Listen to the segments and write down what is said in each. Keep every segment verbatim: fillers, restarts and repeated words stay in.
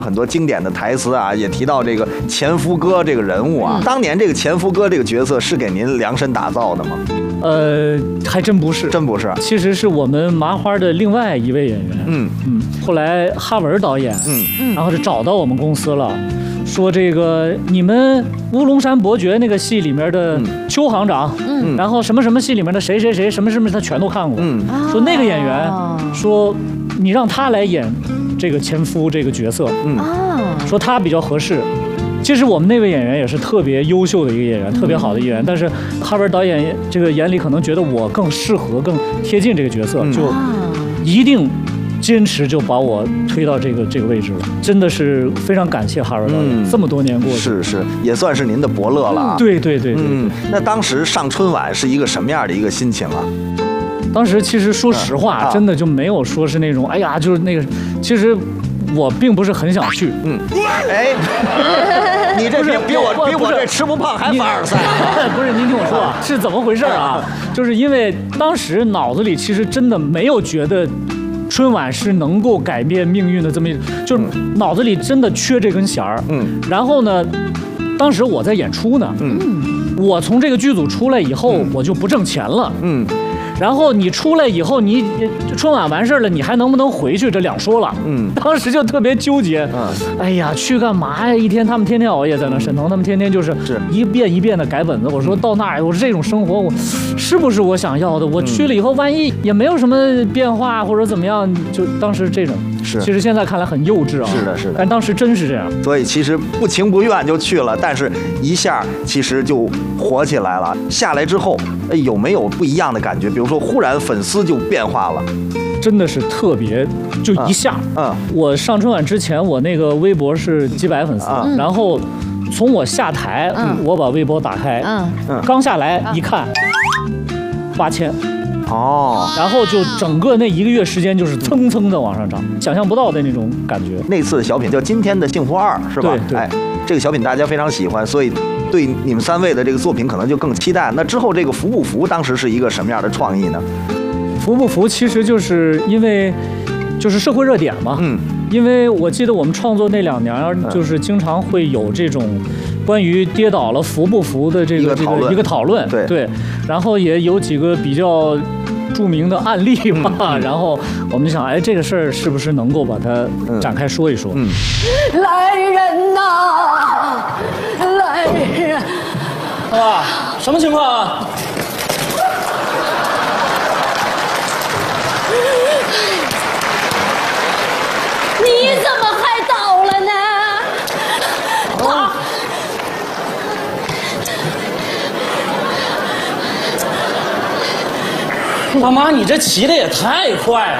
很多经典的台词啊，也提到这个前夫哥这个人物啊。当年这个前夫哥这个角色是给您量身打造的吗？ 呃，还真不是， 真不是， 其实是我们麻花的另外一位演员。 嗯嗯，后来哈文导演， 嗯嗯，然后就找到我们公司了。说这个你们乌龙山伯爵那个戏里面的邱行长，嗯，然后什么什么戏里面的谁谁谁什么什么他全都看过，嗯，说那个演员，说你让他来演这个前夫这个角色，嗯，说他比较合适。其实我们那位演员也是特别优秀的一个演员，特别好的演员，但是哈文导演这个眼里可能觉得我更适合、更贴近这个角色，就一定坚持就把我推到这个这个位置了，真的是非常感谢哈文导演，嗯、这么多年过去， 是是，也算是您的伯乐了啊。 对对对对， 嗯，那当时上春晚是一个什么样的一个心情啊？ 当时其实说实话， 嗯、 真的就没有说是那种，哎呀，就是那个，其实我并不是很想去。嗯， 哎，你这比比我比我这吃不胖还凡尔赛。 不是，您听我说啊，是怎么回事啊？就是因为当时脑子里其实真的没有觉得春晚是能够改变命运的这么一，就是脑子里真的缺这根弦儿。嗯，然后呢，当时我在演出呢。嗯，我从这个剧组出来以后，嗯、我就不挣钱了。嗯。然后你出来以后，你春晚完事儿了，你还能不能回去？这两说了。嗯，当时就特别纠结。嗯，哎呀，去干嘛呀？一天他们天天熬夜在那，沈腾他们天天就是一遍一遍的改本子。我说到那儿，我说这种生活，我是不是我想要的？我去了以后，万一也没有什么变化或者怎么样，就当时这种是。其实现在看来很幼稚啊。 是的，是的。 但当时真是这样。 所以其实不情不愿就去了，但是一下其实就火起来了。下来之后，有没有不一样的感觉？比如说忽然粉丝就变化了， 真的是特别，就一下。嗯，嗯我上春晚之前，我那个微博是几百粉丝，嗯、然后从我下台，嗯、我把微博打开，嗯，刚下来一看，八千。哦，然后就整个那一个月时间就是蹭蹭的往上涨，想象不到的那种感觉。 那次的小品叫《今天的幸福二》，是吧？ 对对。 哎，这个小品大家非常喜欢，所以对你们三位的这个作品可能就更期待。那之后这个服不服，当时是一个什么样的创意呢？ 服不服，其实就是因为就是社会热点嘛。嗯。因为我记得我们创作那两年，就是经常会有这种关于跌倒了服不服的这个这个一个讨论。 对对。 然后也有几个比较著名的案例嘛，嗯、然后我们就想，哎，这个事儿是不是能够把它展开说一说？嗯。 嗯来人呐，来人！ 啊，什么情况啊？ 你怎么还倒了呢？啊！ 大妈，你这骑的也太快了。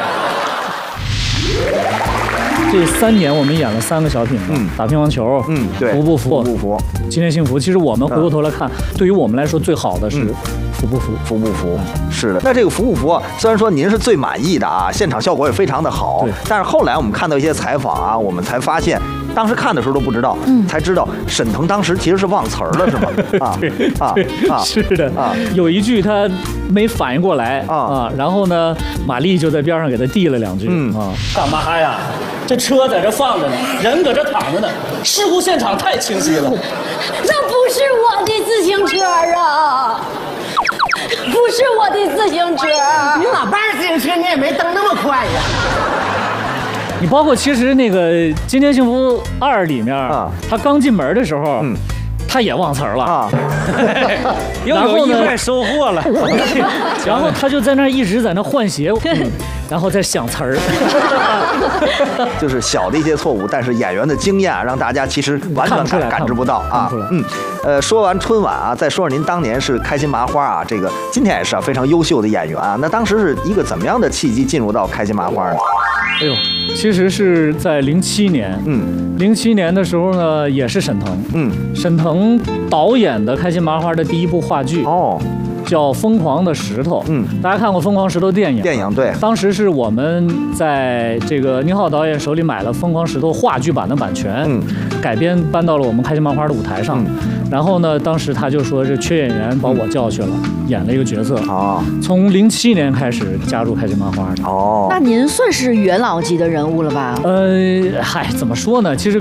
这三年我们演了三个小品，嗯，打乒乓球， 嗯，对， 服不服？ 服不服？ 今天幸福。其实我们回过头来看，嗯、对于我们来说最好的是服不服？ 服不服？是的。那这个服不服？虽然说您是最满意的啊，现场效果也非常的好，但是后来我们看到一些采访啊，我们才发现。当时看的时候都不知道，嗯，才知道沈腾当时其实是忘词儿了，是吗？啊啊啊！是的啊，有一句他没反应过来啊啊，然后呢，马丽就在边上给他递了两句，嗯啊， 干嘛呀？这车在这放着呢，人搁这躺着呢，事故现场太清晰了。 那不是我的自行车啊，不是我的自行车。 你老伴儿自行车你也没蹬那么快呀。 你包括其实那个《今天幸福二》里面，啊、他刚进门的时候，嗯、他也忘词儿了啊， 又有意外收获了。 然后他就在那一直在那换鞋，嗯、然后在想词儿。 就是小的一些错误，但是演员的经验让大家其实完全感感知不到啊。嗯，呃，说完春晚啊，再说说您当年是开心麻花啊，这个今天也是啊非常优秀的演员啊。那当时是一个怎么样的契机进入到开心麻花呢？ 哎呦，其实是在零七年，嗯，零七年的时候呢，也是沈腾，嗯，沈腾导演的开心麻花的第一部话剧，哦， 叫《疯狂的石头》。 嗯， 大家看过《疯狂石头》电影？ 电影对， 当时是我们在这个宁浩导演手里买了《疯狂石头》话剧版的版权， 嗯， 改编搬到了我们开心麻花的舞台上。 嗯、 然后呢，当时他就说这缺演员，把我叫去了，嗯、演了一个角色。 哦， 从零七年开始加入开心麻花的。 哦， 那您算是元老级的人物了吧？ 呃，嗨，怎么说呢？其实。